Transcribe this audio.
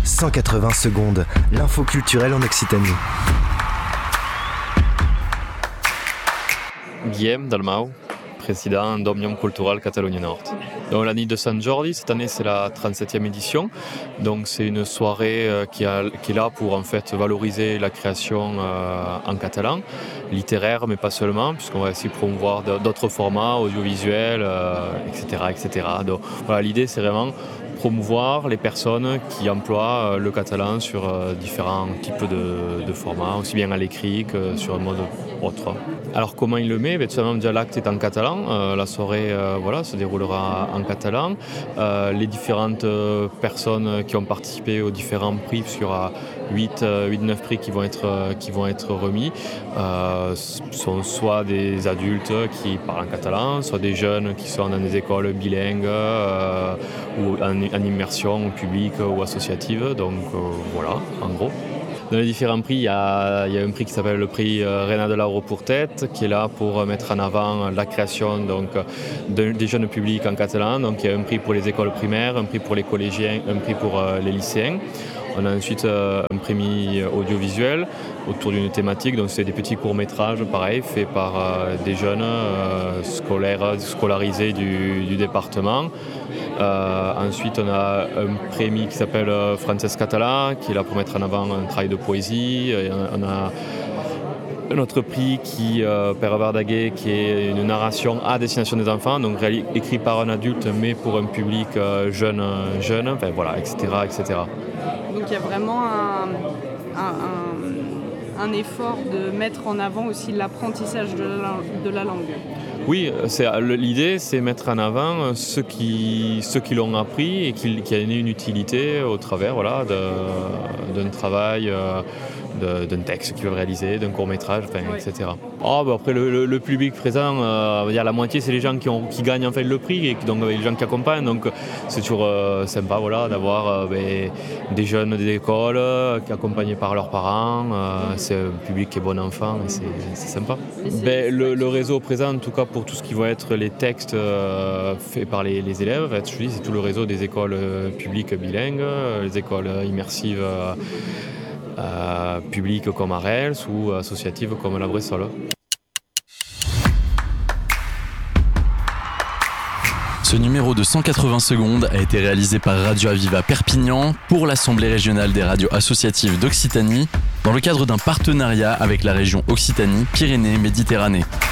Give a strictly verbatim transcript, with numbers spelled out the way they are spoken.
cent quatre-vingts secondes, l'info culturelle en Occitanie. Guillaume Dalmau, président d'Òmnium Cultural Catalogne Nord. Donc la nuit de Sant Jordi, cette année c'est la trente-septième édition. Donc c'est une soirée euh, qui, a, qui est là pour en fait valoriser la création euh, en catalan, littéraire mais pas seulement, puisqu'on va aussi promouvoir d'autres formats audiovisuels, euh, et cetera, et cetera. Donc voilà, l'idée c'est vraiment promouvoir les personnes qui emploient le catalan sur euh, différents types de, de formats, aussi bien à l'écrit que sur un mode autre. Alors comment il le met? Tout simplement, déjà l'acte est en catalan, euh, la soirée euh, voilà, se déroulera en catalan. Euh, les différentes euh, personnes qui ont participé aux différents prix, sur euh, huit neuf prix qui vont être, euh, qui vont être remis, euh, sont soit des adultes qui parlent en catalan, soit des jeunes qui sont dans des écoles bilingues euh, ou en en immersion publique ou associative, donc euh, voilà, en gros. Dans les différents prix, il y a, il y a un prix qui s'appelle le prix Reina de l'Arbre pour Tête, qui est là pour mettre en avant la création donc, de, des jeunes publics en catalan. Donc il y a un prix pour les écoles primaires, un prix pour les collégiens, un prix pour euh, les lycéens. On a ensuite euh, un prix audiovisuel autour d'une thématique, donc c'est des petits courts-métrages, pareil, faits par euh, des jeunes euh, scolaires, scolarisés du, du département. Euh, ensuite, on a un prix qui s'appelle euh, Frances Català, qui est là pour mettre en avant un travail de poésie. Et on a un autre prix qui euh, Pere Verdaguer, qui est une narration à destination des enfants, donc réali- écrit par un adulte, mais pour un public euh, jeune, jeune, enfin voilà, et cetera, et cetera. Donc il y a vraiment un, un, un, un effort de mettre en avant aussi l'apprentissage de la, de la langue. Oui, c'est, l'idée c'est mettre en avant ceux qui, ceux qui l'ont appris et qui, qui a donné une utilité au travers voilà, de, d'un travail, euh, de, d'un texte qu'ils peuvent réaliser, d'un court-métrage, enfin, oui. et cetera. Oh, bah après le, le, le public présent, euh, on va dire la moitié c'est les gens qui, ont, qui gagnent en fait, le prix, et donc les gens qui accompagnent, donc c'est toujours euh, sympa voilà, d'avoir euh, ben, des jeunes des écoles euh, qui accompagnés par leurs parents, euh, c'est un public qui est bon enfant et c'est, c'est sympa. C'est ben, le, le réseau présent en tout cas pour tout ce qui va être les textes euh, faits par les, les élèves, en fait, je dis, c'est tout le réseau des écoles euh, publiques bilingues, les écoles immersives euh, euh, publiques comme Arels ou associatives comme la Bressole. Ce numéro de cent quatre-vingts secondes a été réalisé par Radio Aviva Perpignan pour l'Assemblée régionale des radios associatives d'Occitanie dans le cadre d'un partenariat avec la région Occitanie-Pyrénées-Méditerranée.